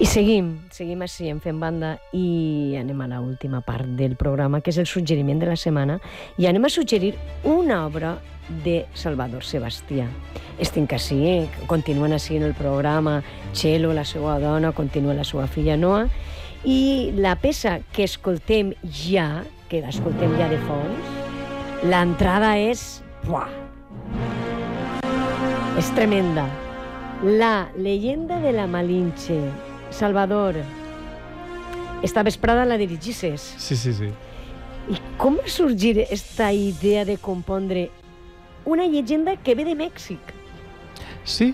I seguim així, en fent banda, i anem a l'última part del programa, que és el suggeriment de la setmana, i anem a suggerir una obra de Salvador Sebastià. Estic així, continuen així en el programa, Txelo, la seva dona, continua la seva filla Noa, i la peça que escoltem ja, de fons, l'entrada és... Buah! És tremenda. La leyenda de la Malinche. Salvador, esta vesprada la dirigisses. Sí. I com va sorgir esta idea de compondre una llegenda que ve de Mèxic? Sí,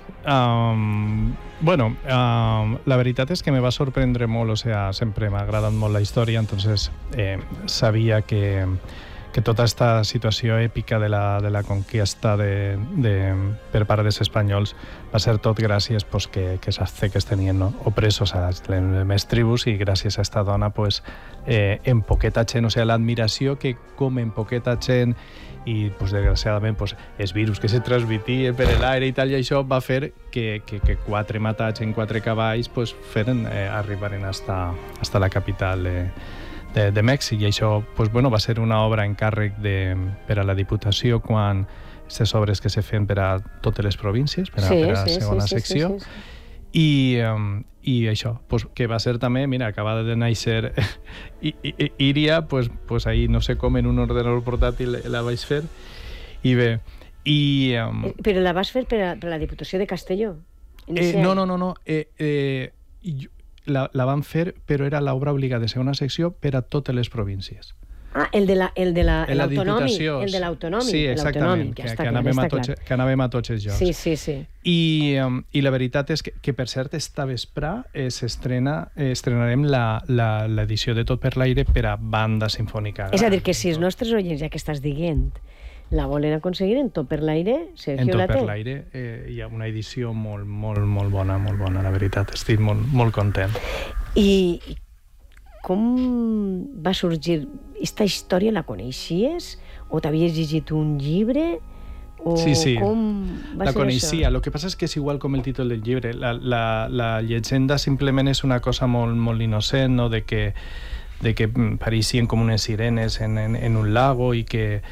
la veritat és que me va sorprendre molt, sempre m'ha agradat molt la història, entonces sabia que tota esta situació èpica de la conquesta per part dels espanyols va ser tot gràcies que els azteques tenien opresos a les més tribus, i gràcies a esta dona en poqueta gent, l'admiració que com en poqueta gent, i desgraciadament els virus que se transmetien per l'aire i tal, i això va fer que 4 matats en 4 cavalls arribaren hasta la capital de Mèxic, i això va ser una obra en càrrec per a la Diputació, quan aquestes obres que se feien per a totes les províncies, per a la segona secció. I això, que va ser també, mira, acabada de néixer Iria, ahí no sé com en un ordenador portàtil la vaig fer, i bé, Però la vas fer per a la Diputació de Castelló? No. La van fer, però era l'obra obligada de segona secció per a totes les províncies. El de l'autonòmic. El de l'autonòmic. Sí, exactament, que anàvem a tots els jocs. Sí. I la veritat és que per cert, esta vesprà estrenarem l'edició de Tot per l'aire per a banda sinfònica. És a dir, que si els nostres oients, ja que estàs dient, la volen aconseguir en Tot per l'aire, Sergio la té. En Tot per l'aire hi ha una edició molt bona, la veritat. Estic molt content. I com va sorgir aquesta història? La coneixies? O t'havies llegit un llibre? Sí, com va la ser coneixia. això? Lo que passa és que és igual com el títol del llibre. La llegenda simplement és una cosa molt innocent, no? de que apareixien com unes sirenes en un lago i que